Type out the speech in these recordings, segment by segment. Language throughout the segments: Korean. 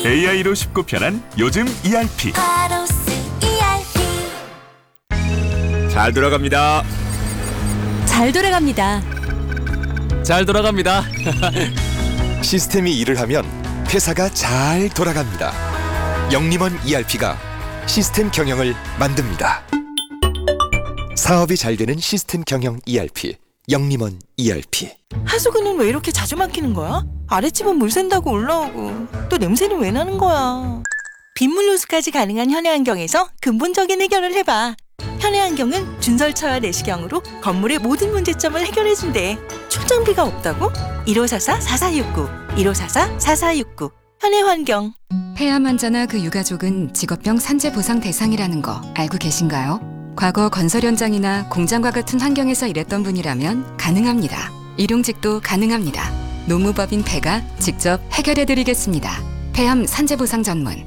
AI로 쉽고 편한 요즘 ERP. 잘 돌아갑니다. 잘 돌아갑니다. 잘 돌아갑니다. 시스템이 일을 하면 회사가 잘 돌아갑니다. 영림원 ERP가 시스템 경영을 만듭니다. 사업이 잘 되는 시스템 경영 ERP, 영림원 ERP. 하수구는 왜 이렇게 자주 막히는 거야? 아랫집은 물 샌다고 올라오고 또 냄새는 왜 나는 거야? 빗물 누수까지 가능한 현해환경에서 근본적인 해결을 해봐. 현해환경은 준설처와 내시경으로 건물의 모든 문제점을 해결해준대. 출장비가 없다고? 1544-4469 1544-4469 현해환경. 폐암 환자나 그 유가족은 직업병 산재 보상 대상이라는 거 알고 계신가요? 과거 건설 현장이나 공장과 같은 환경에서 일했던 분이라면 가능합니다. 일용직도 가능합니다. 노무법인 폐가 직접 해결해드리겠습니다. 폐암 산재 보상 전문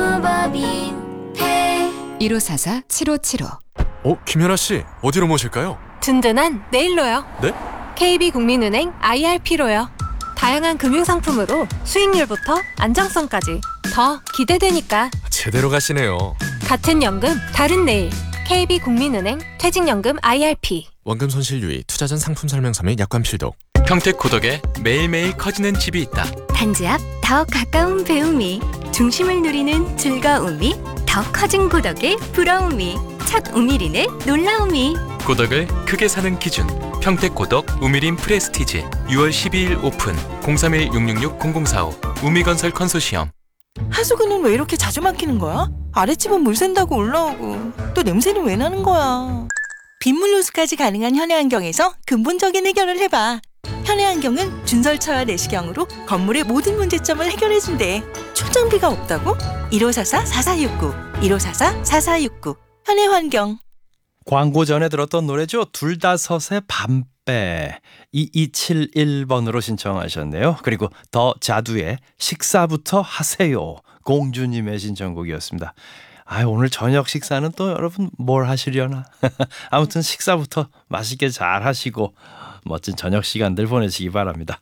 노무법인 폐 1544-7575. 김연아 씨, 어디로 모실까요? 든든한 내일로요. 네? KB국민은행 IRP로요. 다양한 금융상품으로 수익률부터 안정성까지 더 기대되니까. 제대로 가시네요. 같은 연금 다른 내일. KB국민은행 퇴직연금 IRP. 원금 손실 유의, 투자 전 상품 설명서 및 약관 필독. 평택 고덕에 매일매일 커지는 집이 있다. 단지 앞 더 가까운 배움이, 중심을 누리는 즐거움이, 더 커진 고덕의 부러움이, 첫 우미린의 놀라움이. 고덕을 크게 사는 기준, 평택 고덕 우미린 프레스티지. 6월 12일 오픈. 031-666-0045 우미건설 컨소시엄. 하수구는 왜 이렇게 자주 막히는 거야? 아랫집은 물 샌다고 올라오고 또 냄새는 왜 나는 거야? 빗물 누수까지 가능한 현해환경에서 근본적인 해결을 해봐. 현해환경은 준설처와 내시경으로 건물의 모든 문제점을 해결해준대. 출장비가 없다고? 1544-4469 1544-4469 현해환경. 광고 전에 들었던 노래죠. 둘다섯의 밤배. 2271번으로 신청하셨네요. 그리고 더 자두의 식사부터 하세요. 공주님의 신청곡이었습니다. 오늘 저녁 식사는 또 여러분 뭘 하시려나? 아무튼 식사부터 맛있게 잘 하시고 멋진 저녁 시간들 보내시기 바랍니다.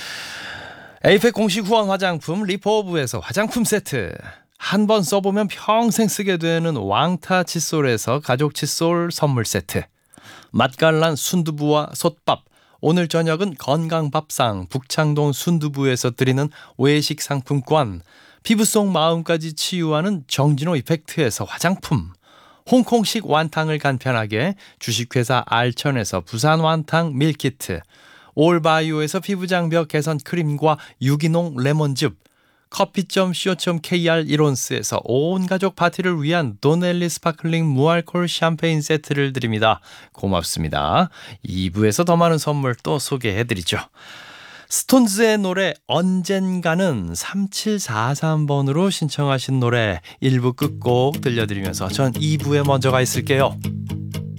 에이펙 공식 후원 화장품 리포브에서 화장품 세트. 한 번 써보면 평생 쓰게 되는 왕타 칫솔에서 가족 칫솔 선물 세트. 맛깔난 순두부와 솥밥. 오늘 저녁은 건강밥상 북창동 순두부에서 드리는 외식 상품권. 피부 속 마음까지 치유하는 정진호 이펙트에서 화장품. 홍콩식 완탕을 간편하게 주식회사 알천에서 부산 완탕 밀키트. 올바이오에서 피부장벽 개선 크림과 유기농 레몬즙. 커피.co.kr 이론스에서 온 가족 파티를 위한 도넬리 스파클링 무알콜 샴페인 세트를 드립니다. 고맙습니다. 2부에서 더 많은 선물 또 소개해드리죠. 스톤즈의 노래 언젠가는 3743번으로 신청하신 노래 1부 끝곡 들려드리면서 전 2부에 먼저 가 있을게요.